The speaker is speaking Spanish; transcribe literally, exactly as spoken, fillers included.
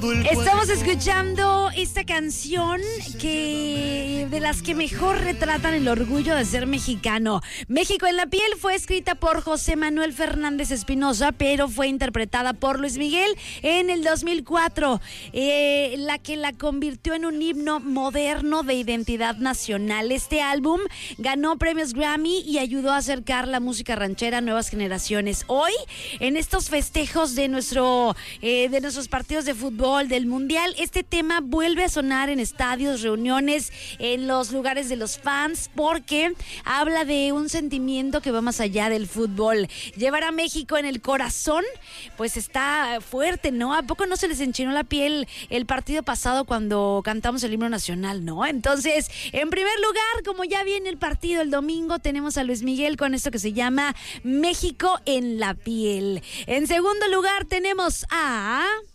Estamos escuchando esta canción que de las que mejor retratan el orgullo de ser mexicano. México en la piel fue escrita por José Manuel Fernández Espinosa, pero fue interpretada por Luis Miguel en el dos mil cuatro, eh, la que la convirtió en un himno moderno de identidad nacional. Este álbum ganó premios Grammy y ayudó a acercar la música ranchera a nuevas generaciones. Hoy, en estos festejos de nuestro eh, de nuestros partidos de fútbol del Mundial, este tema vuelve a sonar en estadios, reuniones, en los lugares de los fans, porque habla de un sentimiento que va más allá del fútbol. Llevar a México en el corazón, pues está fuerte, ¿no? ¿A poco no se les enchinó la piel el partido pasado cuando cantamos el himno nacional, no? Entonces, en primer lugar, como ya viene el partido el domingo, tenemos a Luis Miguel con esto que se llama México en la piel. En segundo lugar, tenemos a...